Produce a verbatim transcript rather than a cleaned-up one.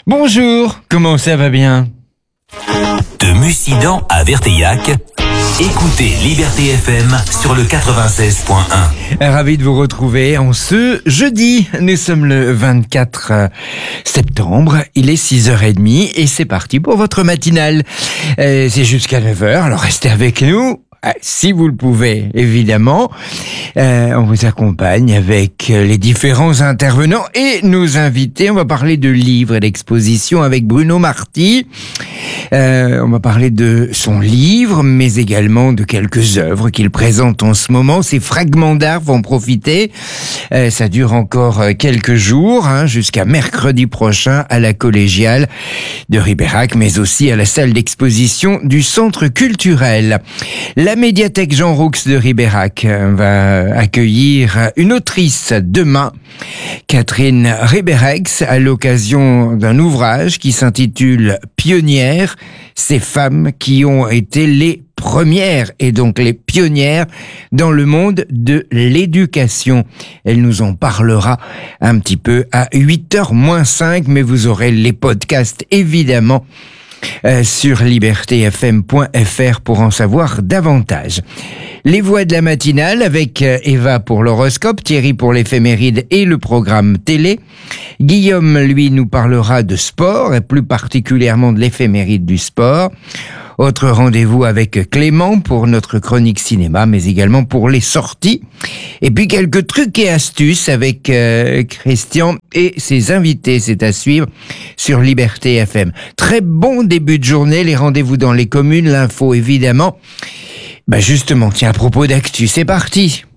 Bonjour, comment ça va bien? De Mussidan à Verteillac, écoutez Liberté F M sur le quatre-vingt-seize point un. Ravi de vous retrouver en ce jeudi. Nous sommes le vingt-quatre septembre, il est six heures trente et c'est parti pour votre matinale. Euh, c'est jusqu'à neuf heures, alors restez avec nous. Si vous le pouvez, évidemment. Euh, on vous accompagne avec les différents intervenants et nos invités. On va parler de livres et d'expositions avec Bruno Marty. Euh, on va parler de son livre, mais également de quelques œuvres qu'il présente en ce moment. Ces fragments d'art vont profiter. Euh, ça dure encore quelques jours, hein, jusqu'à mercredi prochain à la Collégiale de Ribérac, mais aussi à la salle d'exposition du Centre culturel. La médiathèque Jean Roux de Ribérac va accueillir une autrice demain, Catherine Ribérex, à l'occasion d'un ouvrage qui s'intitule Pionnières, ces femmes qui ont été les premières et donc les pionnières dans le monde de l'éducation. Elle nous en parlera un petit peu à huit heures moins cinq, mais vous aurez les podcasts évidemment Euh, sur liberté f m point f r pour en savoir davantage. Les voix de la matinale avec euh, Eva pour l'horoscope, Thierry pour l'éphéméride et le programme télé. Guillaume, lui, nous parlera de sport et plus particulièrement de l'éphéméride du sport. Autre rendez-vous avec Clément pour notre chronique cinéma, mais également pour les sorties. Et puis quelques trucs et astuces avec euh, Christian et ses invités. C'est à suivre sur Liberté F M. Très bon début de journée, les rendez-vous dans les communes, l'info évidemment. Bah justement, tiens, à propos d'actu, c'est parti.